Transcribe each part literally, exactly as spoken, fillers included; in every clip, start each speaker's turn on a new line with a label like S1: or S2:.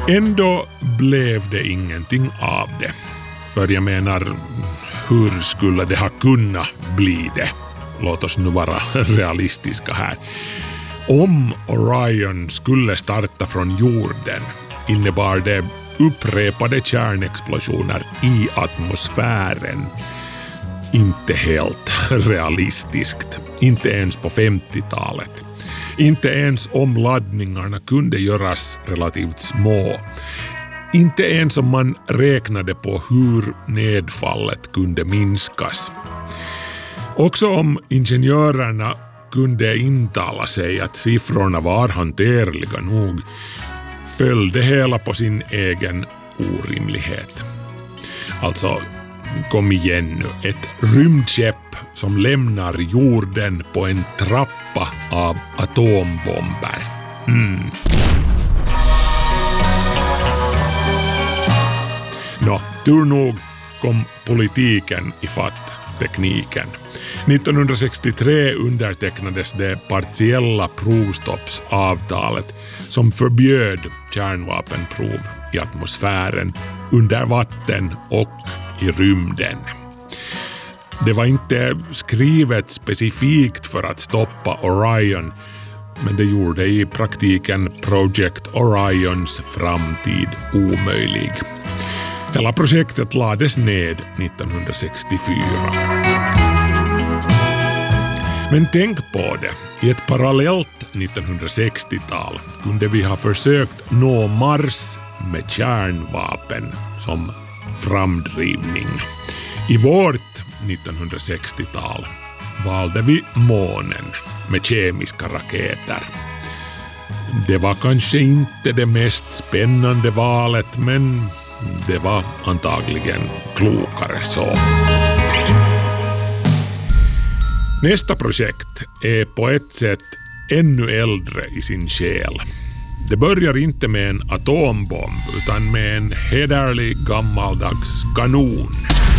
S1: Ändå blev det ingenting av det. För jag menar, hur skulle det ha kunnat bli det? Låt oss nu vara realistiska här. Om Orion skulle starta från jorden innebar det upprepade kärnexplosioner i atmosfären. Inte helt realistiskt. Inte ens på femtiotalet. Inte ens om laddningarna kunde göras relativt små. Inte ens om man räknade på hur nedfallet kunde minskas. Också om ingenjörerna kunde intala sig att siffrorna var hanterliga nog, föll det hela på sin egen orimlighet. Alltså, kom igen nu. Ett rymdskepp som lämnar jorden på en trappa av atombomber. Mm. Nå, tur nog kom politiken ifatt tekniken. nittonhundrasextiotre undertecknades det partiella provstoppsavtalet som förbjöd kärnvapenprov i atmosfären, under vatten och i rymden. Det var inte skrivet specifikt för att stoppa Orion, men det gjorde i praktiken Project Orions framtid omöjlig. Hela projektet lades ned nittonhundrasextiofyra. Men tänk på det, i ett parallellt nittonhundrasextiotal kunde vi ha försökt nå Mars med kärnvapen som framdrivning. I vårt nittonhundrasextiotal valde vi månen med kemiska raketer. Det var kanske inte det mest spännande valet, men det var antagligen klokare så. Nästa projekt är på ett sätt ännu äldre i sin själ. Det börjar inte med en atombomb utan med en hederlig gammaldags kanon.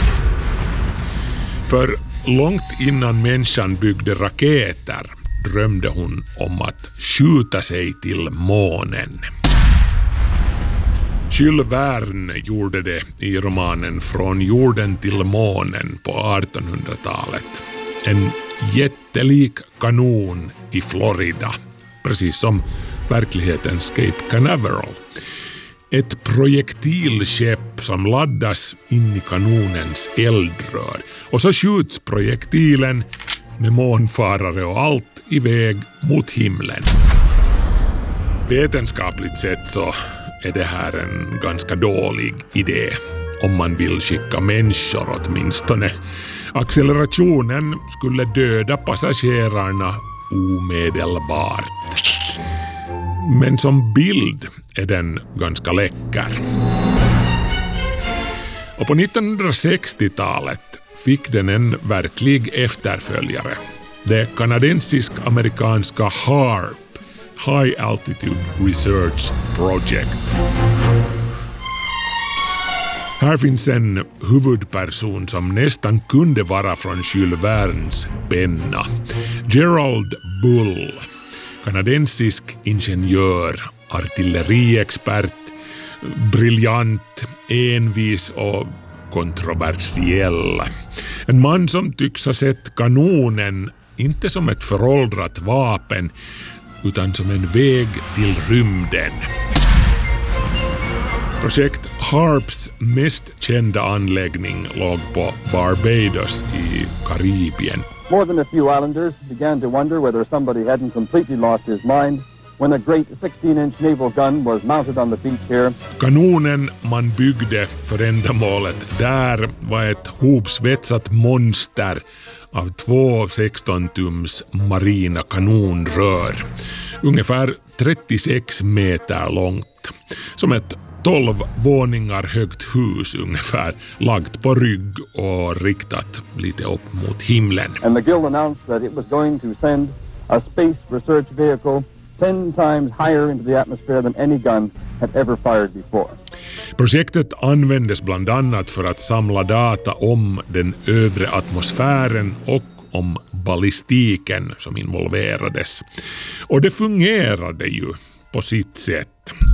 S1: För långt innan människan byggde raketer drömde hon om att skjuta sig till månen. Jules Verne gjorde det i romanen Från jorden till månen på artonhundratalet. En jättelik kanon i Florida, precis som verklighetens Cape Canaveral. Ett projektilskepp som laddas in i kanonens eldrör och så skjuts projektilen med månfarare och allt iväg mot himlen. Vetenskapligt sett så är det här en ganska dålig idé om man vill skicka människor åtminstone. Accelerationen skulle döda passagerarna omedelbart. Men som bild är den ganska läcker. Och på nittonhundrasextiotalet fick den en verklig efterföljare. Det kanadensisk-amerikanska HAARP, High Altitude Research Project. Här finns en huvudperson som nästan kunde vara från Jules Vernes penna. Gerald Bull, kanadensisk ingenjör, artilleriexpert, briljant, envis och kontroversiell. En man som tycks ha sett kanonen inte som ett föråldrat vapen utan som en väg till rymden. Projekt HAARPs mest kända anläggning låg på Barbados i Karibien.
S2: More than a few islanders began to wonder whether somebody hadn't completely lost his mind when a great sixteen inch naval gun was mounted on the beach here.
S1: Kanonen man byggde för ändamålet där var ett hopsvetsat monster av två sexton tums marina kanonrör. Ungefär trettiosex meter långt. Som ett tolv våningar högt hus ungefär, lagt på rygg och riktat lite upp mot himlen.
S2: And McGill announced that it was going to send a space research vehicle ten times higher into the atmosphere than any gun had ever fired before.
S1: Projektet användes bland annat för att samla data om den övre atmosfären och om ballistiken som involverades. Och det fungerade ju på sitt sätt.